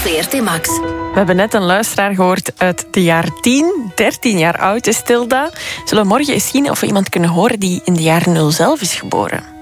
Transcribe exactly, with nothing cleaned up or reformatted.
V R T Max. We hebben net een luisteraar gehoord uit de jaar tien. dertien jaar oud is Tilda. Zullen we morgen eens zien of we iemand kunnen horen die in de jaren nul zelf is geboren?